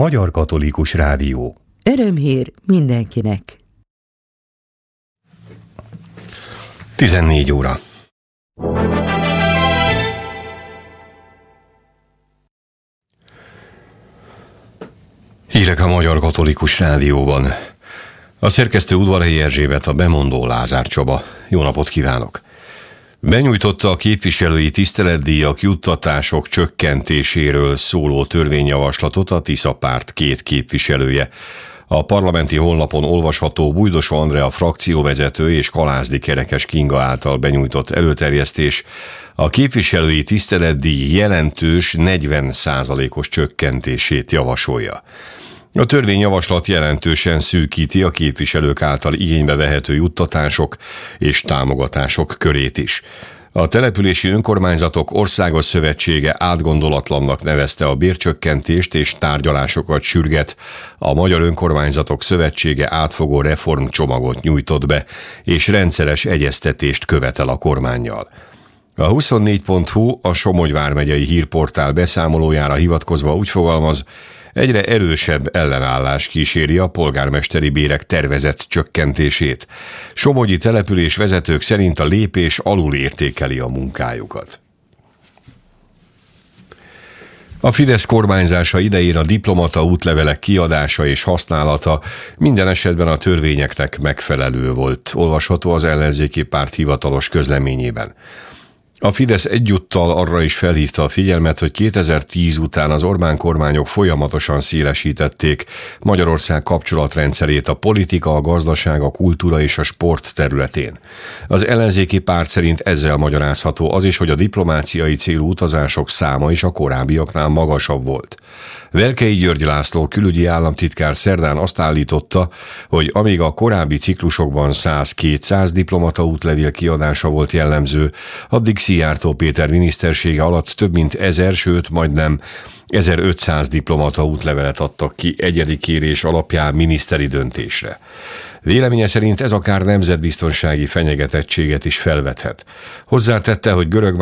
Magyar Katolikus Rádió. Örömhír mindenkinek. 14 óra. Hírek a Magyar Katolikus Rádióban. A szerkesztő Udvarhelyi Erzsébet, a bemondó Lázár Csaba. Jó napot kívánok! Benyújtotta a képviselői tiszteletdíjak, juttatások csökkentéséről szóló törvényjavaslatot a Tisza párt két képviselője. A parlamenti honlapon olvasható Bújdosó Andrea frakcióvezető és Kalázdi Kerekes Kinga által benyújtott előterjesztés a képviselői tiszteletdíj jelentős 40%-os csökkentését javasolja. A törvényjavaslat jelentősen szűkíti a képviselők által igénybe vehető juttatások és támogatások körét is. A Települési Önkormányzatok Országos Szövetsége átgondolatlannak nevezte a bércsökkentést és tárgyalásokat sürget. A Magyar Önkormányzatok Szövetsége átfogó reformcsomagot nyújtott be, és rendszeres egyeztetést követel a kormánnyal. A 24.hu a Somogy vármegyei hírportál beszámolójára hivatkozva úgy fogalmaz, egyre erősebb ellenállás kíséri a polgármesteri bérek tervezett csökkentését. Somogyi település vezetők szerint a lépés alul értékeli a munkájukat. A Fidesz kormányzása idején a diplomata útlevelek kiadása és használata minden esetben a törvényeknek megfelelő volt, olvasható az ellenzéki párt hivatalos közleményében. A Fidesz egyúttal arra is felhívta a figyelmet, hogy 2010 után az Orbán kormányok folyamatosan szélesítették Magyarország kapcsolatrendszerét a politika, a gazdaság, a kultúra és a sport területén. Az ellenzéki párt szerint ezzel magyarázható az is, hogy a diplomáciai célú utazások száma is a korábbiaknál magasabb volt. Velkei György László külügyi államtitkár szerdán azt állította, hogy amíg a korábbi ciklusokban 100-200 diplomata útlevél kiadása volt jellemző, addig Szijjártó Péter minisztersége alatt több mint 1000, sőt majdnem 1500 diplomata útlevelet adtak ki egyedi kérés alapján miniszteri döntésre. Véleménye szerint ez akár nemzetbiztonsági fenyegetettséget is felvethet. Hozzátette, hogy görög